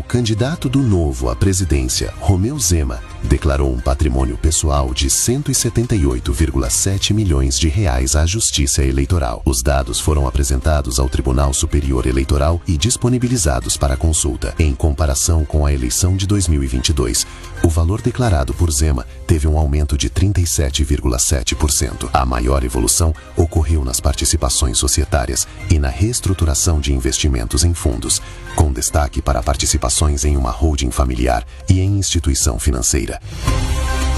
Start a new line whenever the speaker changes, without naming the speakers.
candidato do Novo à presidência, Romeu Zema, declarou um patrimônio pessoal de R$ 178,7 milhões à Justiça Eleitoral. Os dados foram apresentados ao Tribunal Superior Eleitoral e disponibilizados para consulta. Em comparação com a eleição de 2022, o valor declarado por Zema teve um aumento de 37,7%. A maior evolução ocorreu nas participações societárias e na reestruturação de investimentos em fundos, com destaque para participações em uma holding familiar e em instituição financeira.